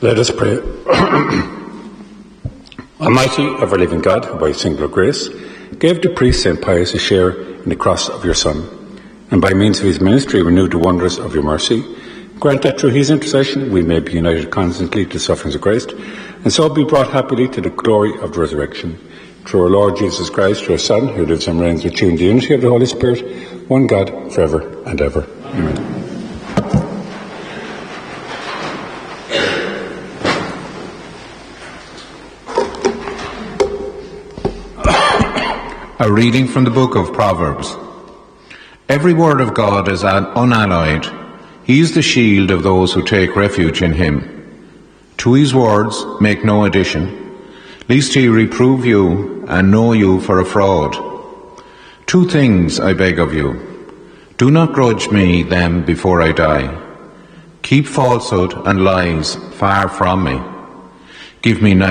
Let us pray. Almighty, ever-living God, who by singular grace gave to priest St. Pius a share in the cross of your Son, and by means of his ministry renewed the wonders of your mercy, grant that through his intercession we may be united constantly to the sufferings of Christ, and so be brought happily to the glory of the resurrection. Through our Lord Jesus Christ, your Son, who lives and reigns with you in the unity of the Holy Spirit, one God, forever and ever. Amen. A reading from the book of Proverbs. Every word of God is unalloyed. He is the shield of those who take refuge in him. To his words make no addition, lest he reprove you and know you for a fraud. 2 things I beg of you. Do not grudge me them before I die. Keep falsehood and lies far from me. Give me